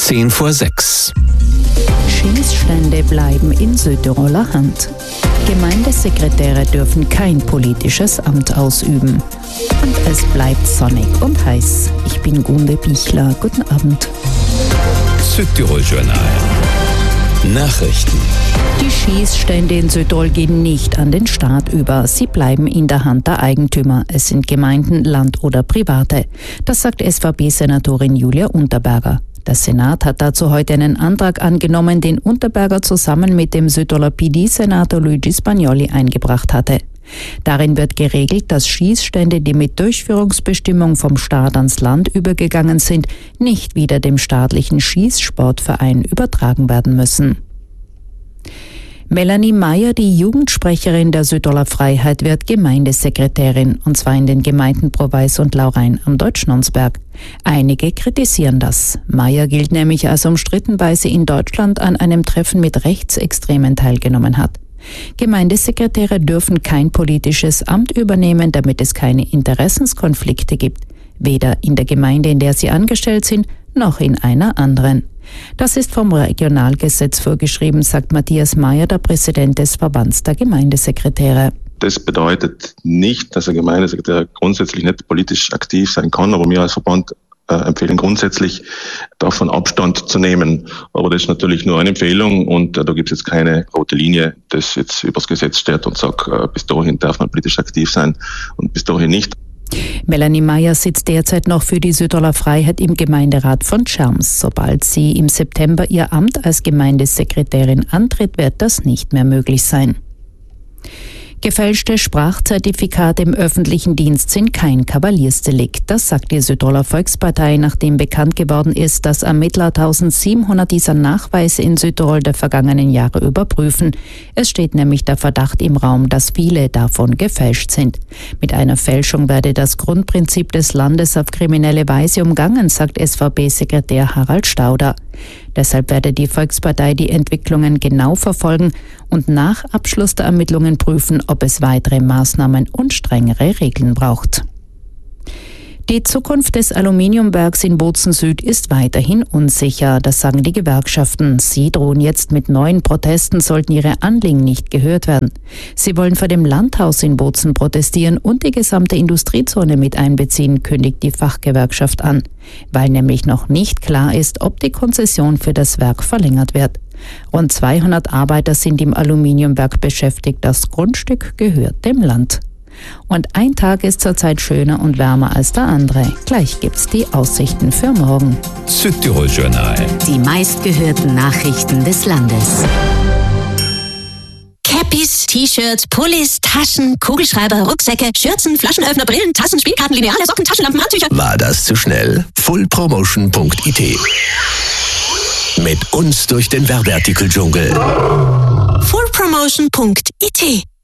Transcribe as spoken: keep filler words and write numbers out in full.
Zehn vor sechs. Schießstände bleiben in Südtiroler Hand. Gemeindesekretäre dürfen kein politisches Amt ausüben. Und es bleibt sonnig und heiß. Ich bin Gunde Bichler. Guten Abend. Südtirol-Journal. Nachrichten. Die Schießstände in Südtirol gehen nicht an den Staat über. Sie bleiben in der Hand der Eigentümer. Es sind Gemeinden, Land oder Private. Das sagt S V P-Senatorin Julia Unterberger. Der Senat hat dazu heute einen Antrag angenommen, den Unterberger zusammen mit dem Südtiroler P D-Senator Luigi Spagnoli eingebracht hatte. Darin wird geregelt, dass Schießstände, die mit Durchführungsbestimmung vom Staat ans Land übergegangen sind, nicht wieder dem staatlichen Schießsportverein übertragen werden müssen. Melanie Meyer, die Jugendsprecherin der Südtiroler Freiheit, wird Gemeindesekretärin, und zwar in den Gemeinden Proweis und Laurein am Deutschlandsberg. Einige kritisieren das. Meyer gilt nämlich als umstritten, weil sie in Deutschland an einem Treffen mit Rechtsextremen teilgenommen hat. Gemeindesekretäre dürfen kein politisches Amt übernehmen, damit es keine Interessenskonflikte gibt. Weder in der Gemeinde, in der sie angestellt sind, noch in einer anderen. Das ist vom Regionalgesetz vorgeschrieben, sagt Matthias Meyer, der Präsident des Verbands der Gemeindesekretäre. Das bedeutet nicht, dass ein Gemeindesekretär grundsätzlich nicht politisch aktiv sein kann, aber wir als Verband äh, empfehlen grundsätzlich, davon Abstand zu nehmen. Aber das ist natürlich nur eine Empfehlung und äh, da gibt es jetzt keine rote Linie, das jetzt übers Gesetz steht und sagt, äh, bis dahin darf man politisch aktiv sein und bis dahin nicht. Melanie Meyer sitzt derzeit noch für die Südtiroler Freiheit im Gemeinderat von Scherms. Sobald sie im September ihr Amt als Gemeindesekretärin antritt, wird das nicht mehr möglich sein. Gefälschte Sprachzertifikate im öffentlichen Dienst sind kein Kavaliersdelikt. Das sagt die Südtiroler Volkspartei, nachdem bekannt geworden ist, dass Ermittler eintausendsiebenhundert dieser Nachweise in Südtirol der vergangenen Jahre überprüfen. Es steht nämlich der Verdacht im Raum, dass viele davon gefälscht sind. Mit einer Fälschung werde das Grundprinzip des Landes auf kriminelle Weise umgangen, sagt S V P-Sekretär Harald Stauder. Deshalb werde die Volkspartei die Entwicklungen genau verfolgen und nach Abschluss der Ermittlungen prüfen, ob es weitere Maßnahmen und strengere Regeln braucht. Die Zukunft des Aluminiumwerks in Bozen Süd ist weiterhin unsicher, das sagen die Gewerkschaften. Sie drohen jetzt mit neuen Protesten, sollten ihre Anliegen nicht gehört werden. Sie wollen vor dem Landhaus in Bozen protestieren und die gesamte Industriezone mit einbeziehen, kündigt die Fachgewerkschaft an, weil nämlich noch nicht klar ist, ob die Konzession für das Werk verlängert wird. Rund zweihundert Arbeiter sind im Aluminiumwerk beschäftigt, das Grundstück gehört dem Land. Und ein Tag ist zurzeit schöner und wärmer als der andere. Gleich gibt's die Aussichten für morgen. Südtirol-Journal. Die meistgehörten Nachrichten des Landes. Cappies, T-Shirts, Pullis, Taschen, Kugelschreiber, Rucksäcke, Schürzen, Flaschenöffner, Brillen, Tassen, Spielkarten, Lineale, Socken, Taschenlampen, Handtücher. War das zu schnell? full promotion punkt i t. Mit uns durch den Werbeartikel-Dschungel. full promotion punkt i t